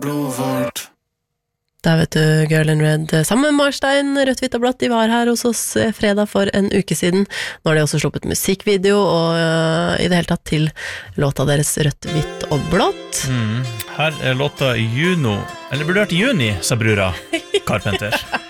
Der vet du, Girl in Red, sammen med Marstein, Rødt, Hvitt og Blått, de var her hos oss fredag for en uke siden. Nå har de også sluppet musikkvideo, og i det hele tatt til låta deres Rødt, Hvitt og Blått. Her er låta Juno, eller burde det vært Juni, sa brura Carpenter.